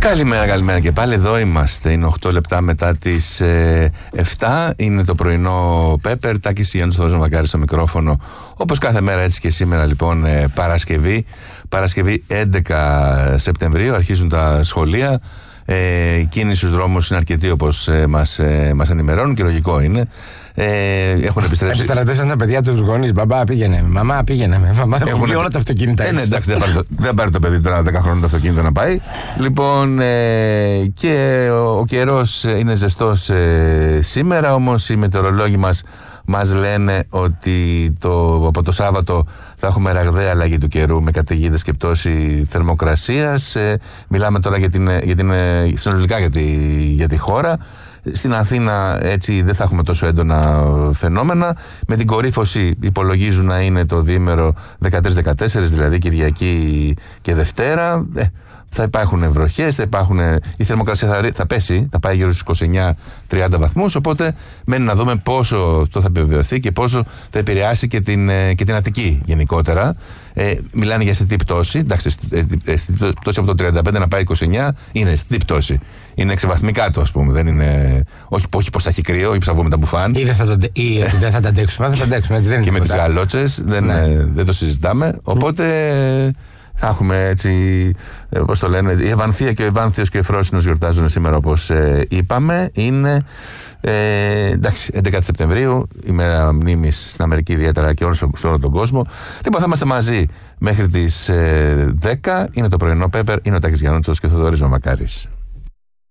Καλημέρα και πάλι, εδώ είμαστε. Είναι 8 λεπτά μετά τις 7. Είναι το πρωινό Πέπερ. Τάκης Γιάννης, Θοδωρής Μακάρης στο μικρόφωνο. Όπως κάθε μέρα, έτσι και σήμερα, λοιπόν, Παρασκευή 11 Σεπτεμβρίου. Αρχίζουν τα σχολεία. Η κίνηση στους δρόμους είναι αρκετή, όπως μας ενημερώνουν, και λογικό είναι. Έχουν επιστρέψει. Επιστρατεύσαν τα παιδιά τους γονείς. Μπαμπά, πήγαινε. Μαμά, πήγαινε. Μαμά, έχουν όλα τα αυτοκίνητα έξω. Εντάξει, δεν πάρει το παιδί τώρα 10 χρόνια το αυτοκίνητο να πάει. Λοιπόν, και ο καιρός είναι ζεστός σήμερα, όμως οι μετεωρολόγοι μας λένε ότι από το Σάββατο θα έχουμε ραγδαία αλλαγή του καιρού με καταιγίδες και πτώση θερμοκρασίας. Μιλάμε τώρα συνολικά για τη χώρα. Στην Αθήνα έτσι δεν θα έχουμε τόσο έντονα φαινόμενα. Με την κορύφωση υπολογίζουν να είναι το διήμερο 13-14, δηλαδή Κυριακή και Δευτέρα. Θα υπάρχουν βροχές, η θερμοκρασία θα πέσει, θα πάει γύρω στους 29-30 βαθμούς, οπότε μένει να δούμε πόσο αυτό θα επιβεβαιωθεί και πόσο θα επηρεάσει και την Αττική γενικότερα. Μιλάνε για αισθητή πτώση. Εντάξει, αισθητή πτώση από το 35 να πάει 29 είναι αισθητή πτώση. Είναι εξεβαθμικά το, ας πούμε. Δεν είναι, όχι πως θα έχει κρύο, ή ψαβούμε τα μπουφάν. Ή δεν θα τα αντέξουμε, θα τα αντέξουμε. Έτσι, δεν και με τις γαλότσες δεν το συζητάμε. Οπότε θα έχουμε έτσι, πώς το λένε, η Ευανθία και ο Ευάνθιος και ο Εφρόσινος γιορτάζουν σήμερα, όπως είπαμε. Είναι εντάξει, 11 Σεπτεμβρίου, ημέρα μνήμης στην Αμερική ιδιαίτερα και σε όλο τον κόσμο. Λοιπόν, θα είμαστε μαζί μέχρι τις 10. Είναι το πρωινό Πέπερ, είναι ο Τάκης Γιαννούτσος και ο Θοδωρής Μακάρης.